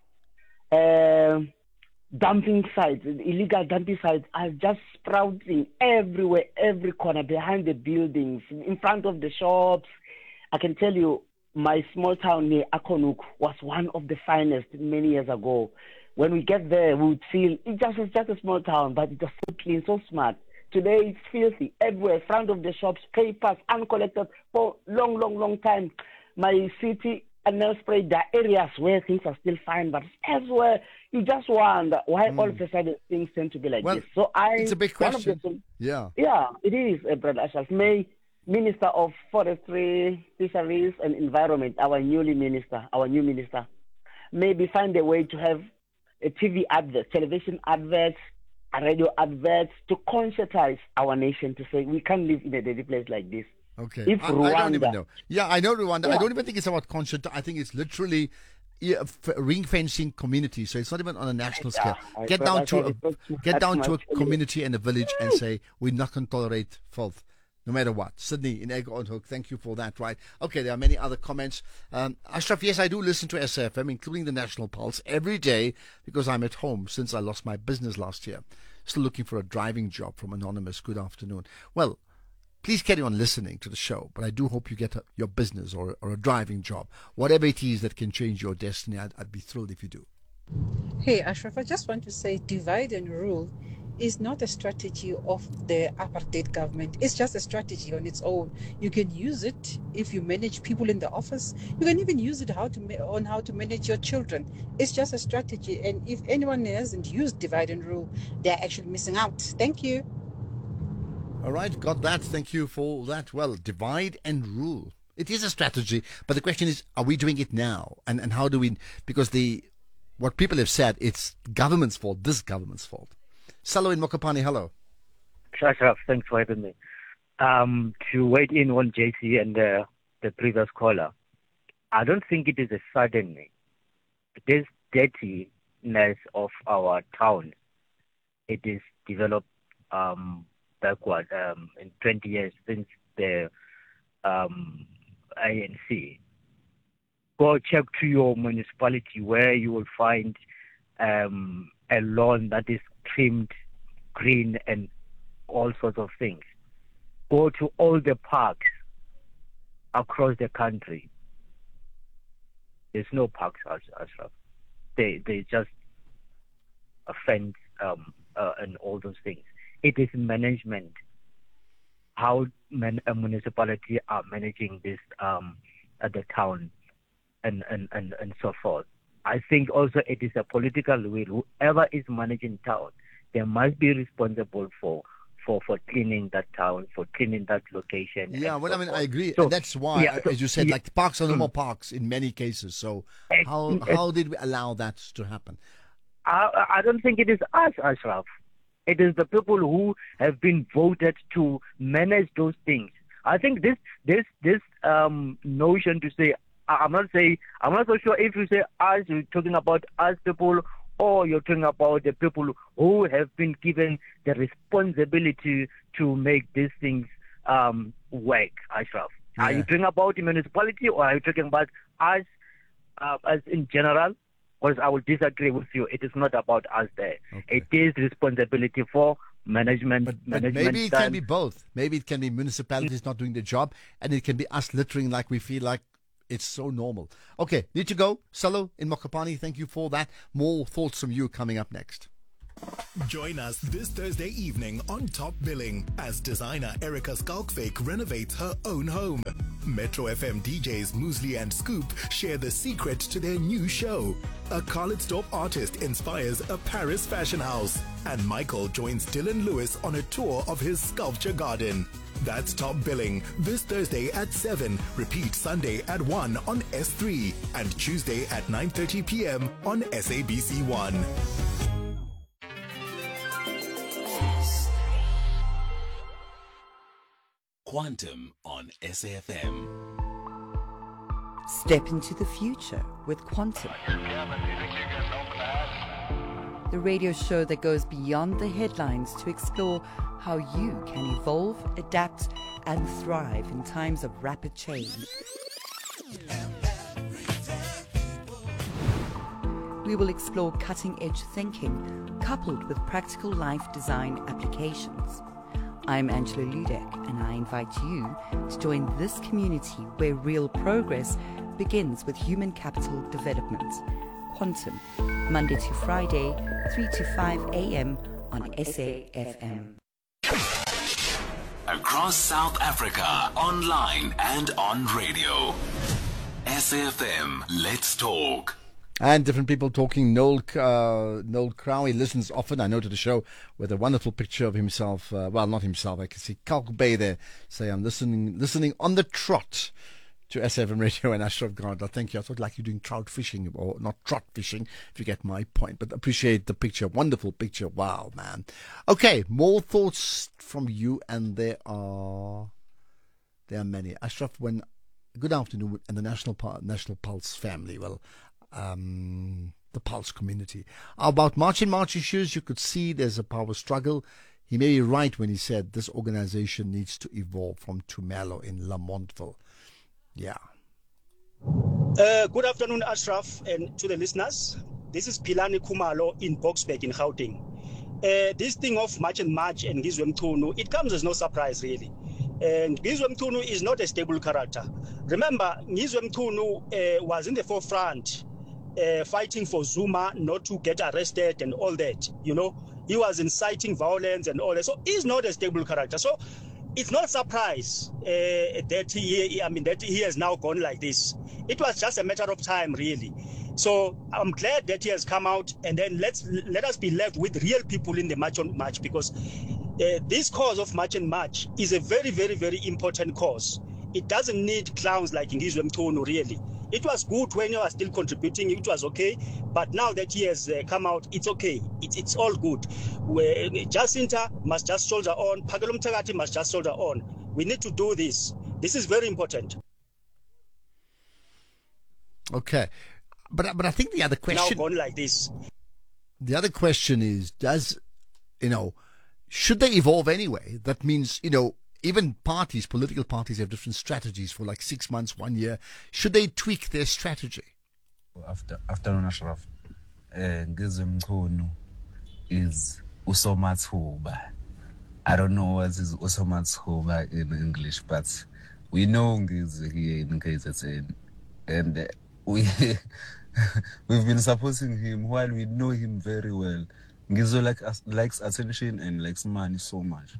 E: Um dumping sites, illegal dumping sites are just sprouting everywhere, every corner, behind the buildings, in front of the shops. I can tell you, my small town near Acorn Hook was one of the finest many years ago. When we get there, we would feel it just was just a small town, but it was so clean, so smart. Today it's filthy everywhere, front of the shops, papers uncollected for long, long, long time. My city and Nelspruit, there are areas where things are still fine, but elsewhere you just wonder why all of a sudden things tend to be like
I: Well,
E: this. So I,
I: it's a big
E: one of the-
I: question. Yeah.
E: yeah, it is, uh, Brother Ashraf. May Minister of Forestry, Fisheries and Environment, our newly minister, our new minister, maybe find a way to have a T V advert, television adverts, a radio adverts to conscientize our nation to say we can't live in a dirty place like this.
I: Okay.
E: If
I: I,
E: Rwanda,
I: I don't even know. Yeah, I know Rwanda.
E: Yeah.
I: I don't even think it's about conscience. I think it's literally yeah, f- ring fencing community. So it's not even on a national scale.
E: I
I: Get
E: thought
I: down
E: I
I: to a,
E: said it's not
I: get
E: that
I: down to a
E: much.
I: community and a village and say we're not going to tolerate filth, no matter what. Sydney in Acorn Hook, thank you for that. Right. Okay. There are many other comments. Um, Ashraf, yes, I do listen to S A F M, including the National Pulse, every day because I'm at home since I lost my business last year. Still looking for a driving job from Anonymous. Good afternoon. Well, please carry on listening to the show, but I do hope you get a, your business or, or a driving job. Whatever it is that can change your destiny, I'd, I'd be thrilled if you do.
K: Hey, Ashraf, I just want to say divide and rule is not a strategy of the apartheid government. It's just a strategy on its own. You can use it if you manage people in the office. You can even use it how to ma- on how to manage your children. It's just a strategy. And if anyone hasn't used divide and rule, they're actually missing out. Thank you.
I: All right, got that. Thank you for that. Well, divide and rule. It is a strategy, but the question is, are we doing it now? And and how do we, because the what people have said, it's government's fault, this government's fault. Salo in Mokopane, hello.
L: Ashraf, thanks for having me. Um, to weigh in on J C and uh, the previous caller, I don't think it is a sudden this dirtiness of our town. It is developed um, backward um, in twenty years since the um, I N C. Go check to your municipality where you will find um, a lawn that is trimmed green and all sorts of things. Go to all the parks across the country. There's no parks, Ashraf. They they just a fence um, uh, and all those things. It is management. How man, a municipality are managing this um, at the town and, and, and, and so forth. I think also it is a political will. Whoever is managing town, they must be responsible for for, for cleaning that town, for cleaning that location.
I: Yeah, well,
L: so
I: I mean,
L: forth.
I: I agree.
L: So,
I: and that's why,
L: yeah, so-
I: as you said,
L: yeah.
I: like parks are no
L: Mm.
I: more parks in many cases. So how
L: Ex-
I: how did we allow that to happen?
L: I, I don't think it is us, Ashraf. It is the people who have been voted to manage those things. I think this this this um, notion to say, I'm not say I'm not so sure if you say us, you're talking about us people, or you're talking about the people who have been given the responsibility to make these things um, work, Ashraf?
I: Yeah.
L: Are you talking about the municipality or are you talking about us uh, as in general? Because I will disagree with you. It is not about us there.
I: Okay.
L: It is responsibility for management.
I: But
L: management
I: maybe it
L: done.
I: can be both. Maybe it can be municipalities not doing their job, and it can be us littering like we feel like it's so normal. Okay, need to go. Salo in Mokopani, thank you for that. More thoughts from you coming up next.
V: Join us this Thursday evening on Top Billing as designer Erica Skalkfake renovates her own home. Metro F M D Js Muesli and Scoop share the secret to their new show. A Carlitsdorp artist inspires a Paris fashion house. And Michael joins Dylan Lewis on a tour of his sculpture garden. That's Top Billing this Thursday at seven. Repeat Sunday at one on S three. And Tuesday at nine thirty p.m. on S A B C one.
G: Quantum on S A F M.
M: Step into the future with Quantum. The radio show that goes beyond the headlines to explore how you can evolve, adapt, and thrive in times of rapid change. We will explore cutting-edge thinking coupled with practical life design applications. I'm Angela Ludek, and I invite you to join this community where real progress begins with human capital development. Quantum, Monday to Friday, three to five a.m. on S A F M.
G: Across South Africa, online and on radio. S A F M, let's talk.
I: And different people talking. Noel, uh, Noel Crowe listens often, I know, to the show with a wonderful picture of himself. Uh, well, not himself. I can see Kalk Bay there say, I'm listening listening on the trot to S A F M Radio and Ashraf Gardner. Thank you. I thought like you're doing trout fishing or not trot fishing, if you get my point. But appreciate the picture. Wonderful picture. Wow, man. Okay, more thoughts from you, and there are there are many. Ashraf, when good afternoon, and the National National Pulse family. Well, Um, the Pulse community. About March in March issues, you could see there's a power struggle. He may be right when he said this organization needs to evolve from Tumelo in Lamontville. Yeah.
N: Uh, good afternoon, Ashraf, and to the listeners. This is Pilani Kumalo in Boksburg in Gauteng. Uh, this thing of March and March and Ngizwe Mtunu, it comes as no surprise, really. And Ngizwe Mtunu is not a stable character. Remember, Ngizwe Mtunu uh, was in the forefront Uh, fighting for Zuma not to get arrested and all that, you know. He was inciting violence and all that. So he's not a stable character. So it's not a surprise uh, that he, I mean, that he has now gone like this. It was just a matter of time, really. So I'm glad that he has come out, and then let's let us be left with real people in the March on March, because uh, this cause of March and March is a very, very, very important cause. It doesn't need clowns like Ngizwe Mtunu, really. It was good when he was still contributing. It was okay. But now that he has uh, come out, it's okay. It, it's all good. Where Jacinta must just soldier on. Phakelo Mthakathi must just soldier on. We need to do this. This is very important.
I: Okay. But, but I think the other question...
N: Now gone like this.
I: The other question is, does, you know, should they evolve anyway? That means, you know, even parties, political parties have different strategies for like six months, one year. Should they tweak their strategy?
O: After afternoon, Ashraf. Ngizwe Mtunu is usomathuba. I don't know what is usomathuba in English, but we know Ngizwe here in K Z N, and uh, we we've been supporting him while we know him very well. Ngizwe like likes attention and likes money so much.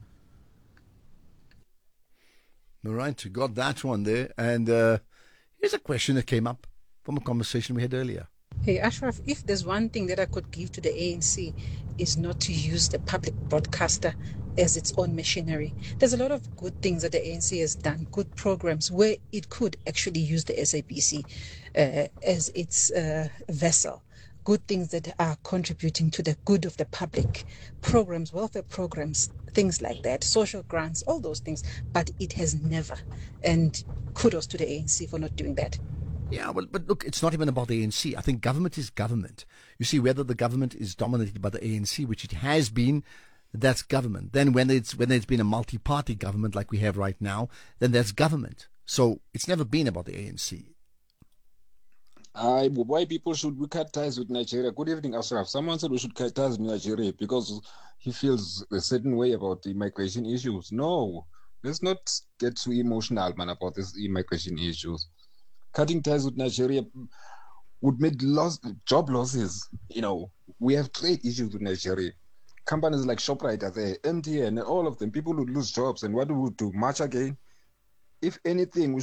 I: All right, you got that one there. And uh, here's a question that came up from a conversation we had earlier.
K: Hey, Ashraf, if there's one thing that I could give to the A N C is not to use the public broadcaster as its own machinery. There's a lot of good things that the A N C has done, good programs where it could actually use the S A B C uh, as its uh, vessel. Good things that are contributing to the good of the public, programs, welfare programs, things like that, social grants, all those things. But it has never. And kudos to the A N C for not doing that.
I: Yeah, well, but look, it's not even about the A N C. I think government is government. You see, whether the government is dominated by the A N C, which it has been, that's government. Then when it's when it's been a multi-party government like we have right now, then that's government. So it's never been about the A N C.
P: Uh, why people should we cut ties with Nigeria? Good evening, Ashraf. Someone said we should cut ties with Nigeria because he feels a certain way about the immigration issues. No, let's not get too emotional, man, about these immigration issues. Cutting ties with Nigeria would make loss, job losses. You know, we have trade issues with Nigeria. Companies like ShopRite are there, M T N, and all of them. People would lose jobs, and what do we do? March again? If anything, we